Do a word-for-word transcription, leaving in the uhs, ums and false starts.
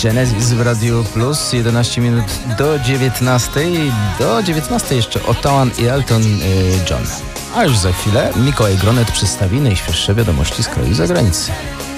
Genesis w Radiu Plus. jedenaście minut do dziewiętnastej. Do dziewiętnastej jeszcze Otawan i Elton John. A już za chwilę Mikołaj Gronet przedstawi najświeższe wiadomości z kraju i zagranicy.